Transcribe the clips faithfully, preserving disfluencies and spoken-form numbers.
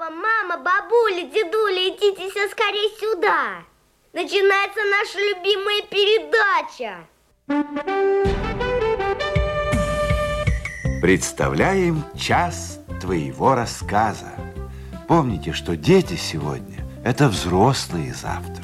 Папа, мама, бабуля, дедуля, идите все скорее сюда. Начинается наша любимая передача. Представляем час твоего рассказа. Помните, что дети сегодня – это взрослые завтра.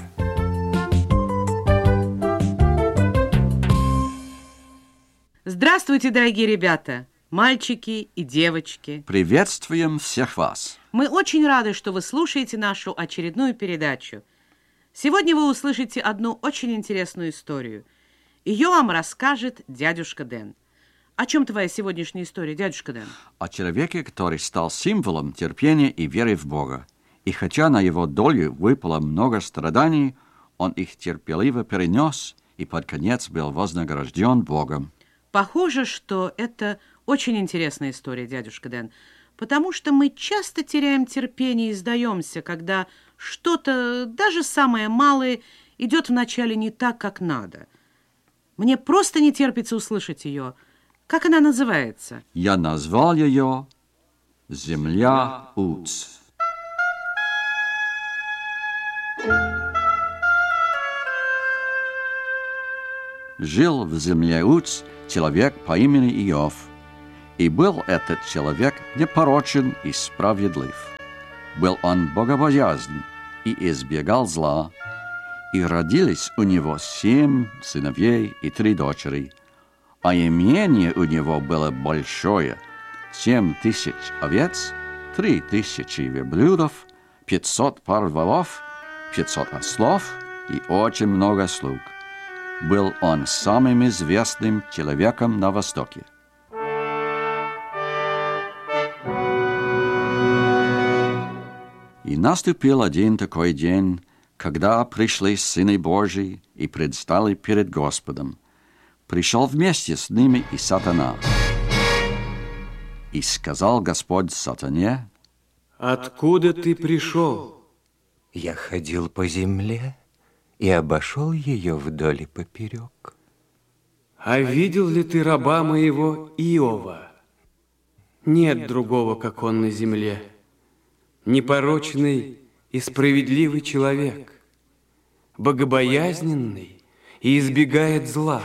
Здравствуйте, дорогие ребята, мальчики и девочки. Приветствуем всех вас. Мы очень рады, что вы слушаете нашу очередную передачу. Сегодня вы услышите одну очень интересную историю. Ее вам расскажет дядюшка Дэн. О чем твоя сегодняшняя история, дядюшка Дэн? О человеке, который стал символом терпения и веры в Бога. И хотя на его долю выпало много страданий, он их терпеливо перенес и под конец был вознагражден Богом. Похоже, что это очень интересная история, дядюшка Дэн, потому что мы часто теряем терпение и сдаемся, когда что-то, даже самое малое, идет вначале не так, как надо. Мне просто не терпится услышать ее. Как она называется? Я назвал ее «Земля Уц». Жил в земле Уц человек по имени Иов, и был этот человек непорочен и справедлив. Был он богобоязнен и избегал зла, и родились у него семь сыновей и три дочери, а имение у него было большое – семь тысяч овец, три тысячи верблюдов, пятьсот пар волов, пятьсот ослов и очень много слуг. Был он самым известным человеком на Востоке. И наступил один такой день, когда пришли сыны Божии и предстали перед Господом. Пришел вместе с ними и сатана. И сказал Господь сатане: «Откуда ты пришел?» Я ходил по земле и обошел ее вдоль и поперек. А видел ли ты раба моего Иова? Нет другого, как он на земле. Непорочный и справедливый человек, богобоязненный и избегает зла.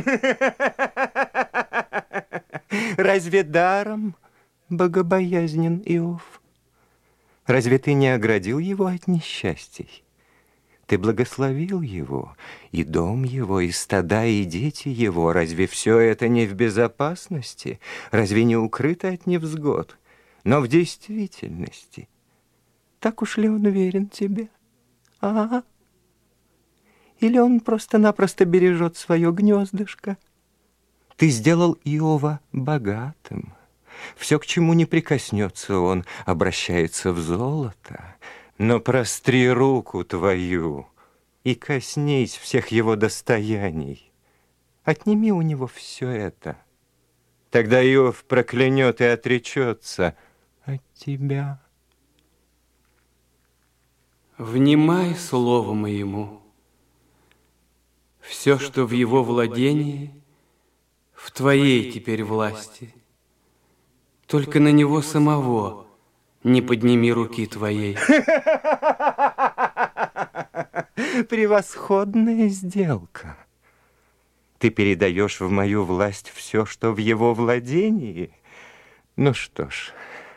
Разве даром богобоязнен Иов? Разве ты не оградил его от несчастий? Ты благословил его, и дом его, и стада, и дети его. Разве все это не в безопасности? Разве не укрыто от невзгод? Но в действительности, так уж ли он верен тебе? А? Или он просто-напросто бережет свое гнездышко? Ты сделал Иова богатым. Все, к чему не прикоснется он, обращается в золото. Но простри руку твою и коснись всех его достояний. Отними у него все это. Тогда Иов проклянет и отречется от тебя. Внимай слову моему. Все, что в его владении, в твоей теперь власти. Только на него самого не подними руки твоей. Превосходная сделка. Ты передаешь в мою власть все, что в его владении? Ну что ж,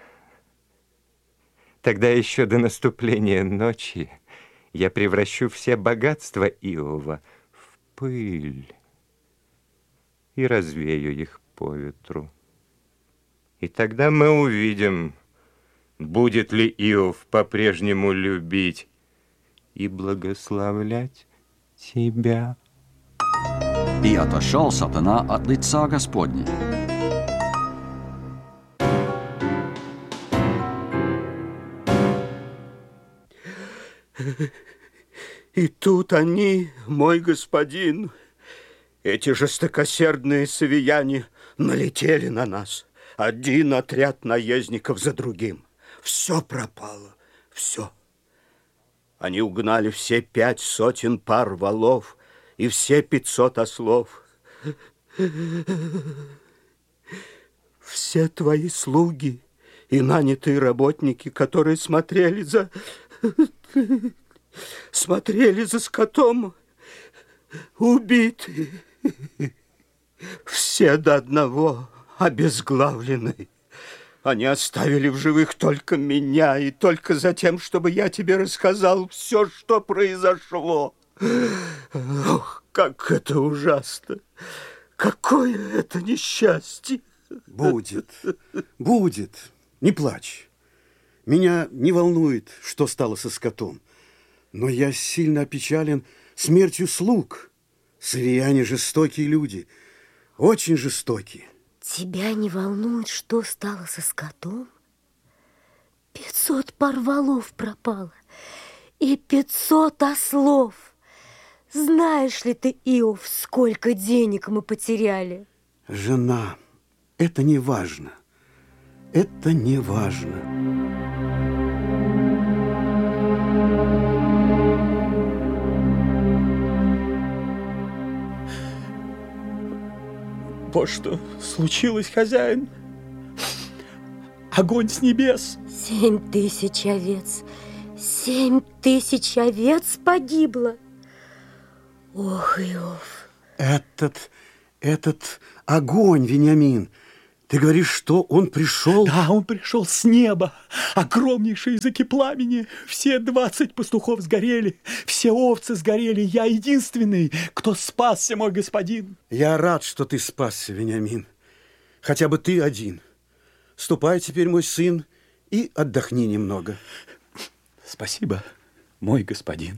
тогда еще до наступления ночи я превращу все богатства Иова в пыль и развею их по ветру. И тогда мы увидим, будет ли Иов по-прежнему любить и благословлять тебя. И отошел сатана от лица Господня. И тут они, мой господин, эти жестокосердные савияне, налетели на нас. Один отряд наездников за другим. Все пропало, все. Они угнали все пять сотен пар волов и все пятьсот ослов. Все твои слуги и нанятые работники, которые смотрели за... смотрели за скотом, убиты. Все до одного обезглавлены. Они оставили в живых только меня, и только за тем, чтобы я тебе рассказал все, что произошло. Ох, как это ужасно! Какое это несчастье! Будет, будет. Не плачь. Меня не волнует, что стало со скотом. Но я сильно опечален смертью слуг. Слияне жестокие люди, очень жестокие. Тебя не волнует, что стало со скотом? Пятьсот пар валов пропало и пятьсот ослов. Знаешь ли ты, Иов, сколько денег мы потеряли? Жена, это не важно. Это не важно. Вот что случилось, хозяин. Огонь с небес. Семь тысяч овец. Семь тысяч овец погибло. Ох, Иов. Этот, этот огонь, Вениамин. Ты говоришь, что он пришел? Да, он пришел с неба. Огромнейшие языки пламени. Все двадцать пастухов сгорели. Все овцы сгорели. Я единственный, кто спасся, мой господин. Я рад, что ты спасся, Вениамин. Хотя бы ты один. Ступай теперь, мой сын, и отдохни немного. Спасибо, мой господин.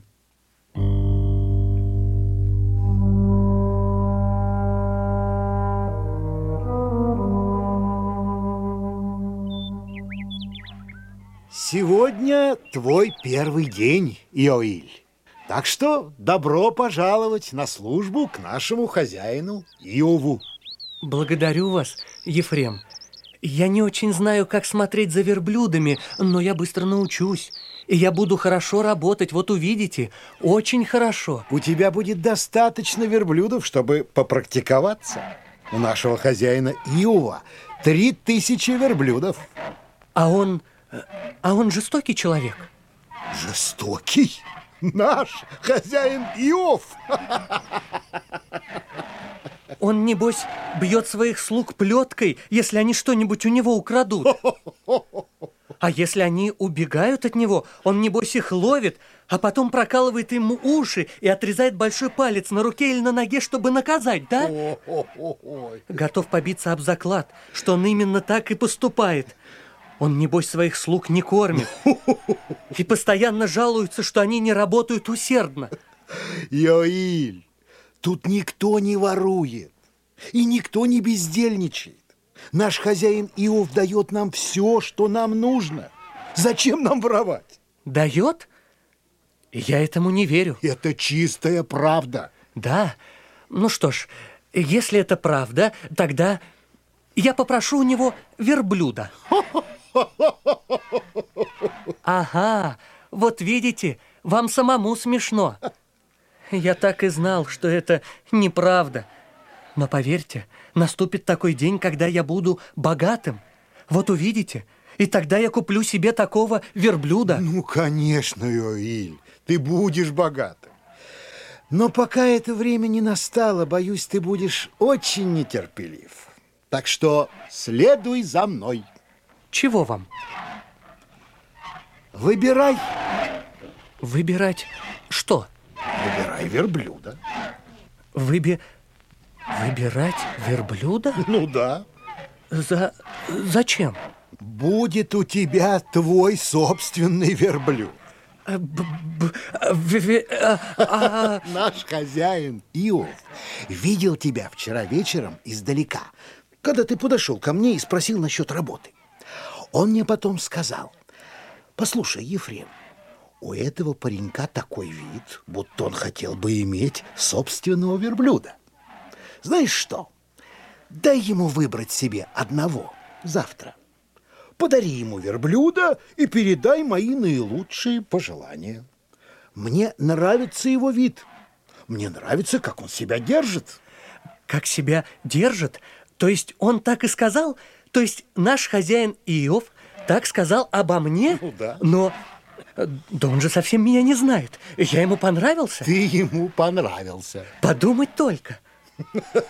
Сегодня твой первый день, Иоиль. Так что добро пожаловать на службу к нашему хозяину Иову. Благодарю вас, Ефрем. Я не очень знаю, как смотреть за верблюдами, но я быстро научусь. И я буду хорошо работать, вот увидите, очень хорошо. У тебя будет достаточно верблюдов, чтобы попрактиковаться. У нашего хозяина Иова три тысячи верблюдов. А он... А он жестокий человек? Жестокий? Наш хозяин Иов? Он, небось, бьет своих слуг плеткой, если они что-нибудь у него украдут. А если они убегают от него, он, небось, их ловит, а потом прокалывает ему уши и отрезает большой палец на руке или на ноге, чтобы наказать, да? Готов побиться об заклад, что он именно так и поступает. Он, небось, своих слуг не кормит и постоянно жалуется, что они не работают усердно. Иоиль, тут никто не ворует и никто не бездельничает. Наш хозяин Иов дает нам все, что нам нужно. Зачем нам воровать? Дает? Я этому не верю. Это чистая правда. Да? Ну что ж, если это правда, тогда я попрошу у него верблюда. Ага, вот видите, вам самому смешно. Я так и знал, что это неправда. Но поверьте, наступит такой день, когда я буду богатым. Вот увидите, и тогда я куплю себе такого верблюда. Ну, конечно, Иоиль, ты будешь богатым. Но пока это время не настало, боюсь, ты будешь очень нетерпелив. Так что следуй за мной. Чего вам? Выбирай. Выбирать что? Выбирай верблюда. Выби... Выбирать верблюда? Ну да. За... Зачем? Будет у тебя твой собственный верблюд. Наш хозяин Иов видел тебя вчера вечером издалека, когда ты подошел ко мне и спросил насчет работы. Он мне потом сказал: послушай, Ефрем, у этого паренька такой вид, будто он хотел бы иметь собственного верблюда. Знаешь что? Дай ему выбрать себе одного завтра. Подари ему верблюда и передай мои наилучшие пожелания. Мне нравится его вид. Мне нравится, как он себя держит. Как себя держит? То есть он так и сказал? То есть наш хозяин Иов так сказал обо мне? Ну да. Но... Да он же совсем меня не знает. Я ему понравился? Ты ему понравился. Подумать только.